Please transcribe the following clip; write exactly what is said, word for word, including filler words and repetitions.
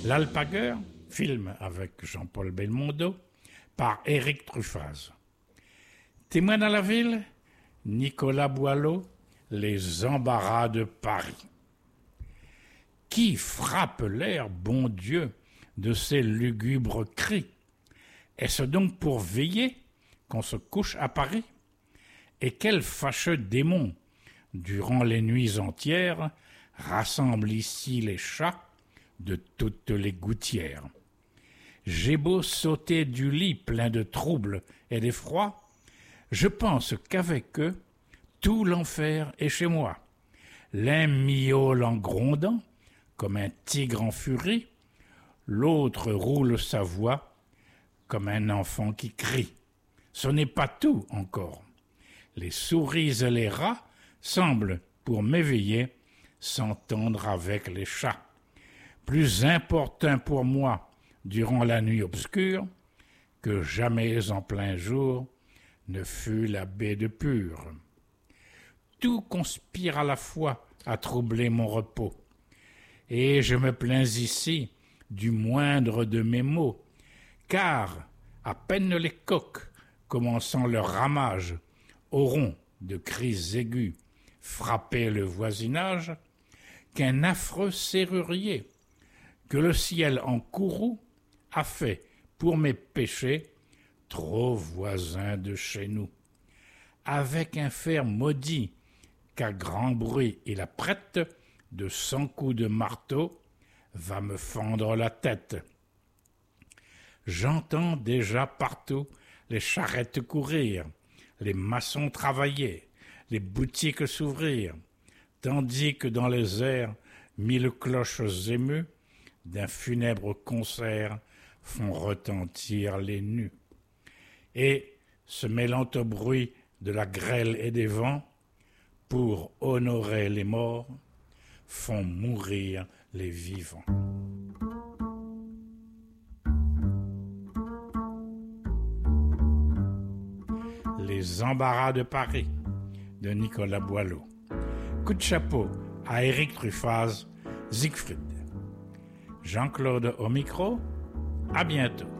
L'Alpagueur, film avec Jean-Paul Belmondo, par Éric Truffaz. Témoin dans la ville, Nicolas Boileau, Les embarras de Paris. Qui frappe l'air, bon Dieu, de ces lugubres cris? Est-ce donc pour veiller qu'on se couche à Paris? Et quel fâcheux démon, durant les nuits entières, rassemble ici les chats de toutes les gouttières? J'ai beau sauter du lit plein de troubles et d'effroi, je pense qu'avec eux, tout l'enfer est chez moi. L'un miaule en grondant, comme un tigre en furie, l'autre roule sa voix, comme un enfant qui crie. Ce n'est pas tout encore. Les souris et les rats semblent, pour m'éveiller, s'entendre avec les chats. Plus importun pour moi, durant la nuit obscure, que jamais en plein jour ne fut la baie de Pur. Tout conspire à la fois à troubler mon repos, et je me plains ici du moindre de mes maux, car à peine les coqs, commençant leur ramage, auront, de cris aigus, frappé le voisinage, qu'un affreux serrurier, que le ciel en courroux a fait pour mes péchés, trop voisins de chez nous. Avec un fer maudit, qu'à grand bruit il apprête, de cent coups de marteau, va me fendre la tête. J'entends déjà partout les charrettes courir, les maçons travailler, les boutiques s'ouvrir, tandis que dans les airs, mille cloches émues d'un funèbre concert font retentir les nus. Et, se mêlant au bruit de la grêle et des vents, pour honorer les morts, font mourir les vivants. Les embarras de Paris, de Nicolas Boileau. Coup de chapeau à Éric Truffaz, Siegfried. Jean-Claude au micro, à bientôt.